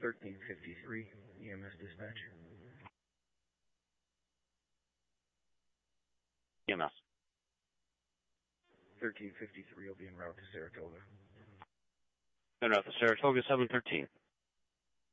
1353, EMS dispatch. EMS. 1353 will be en route to Saratoga. En route to Saratoga, 713.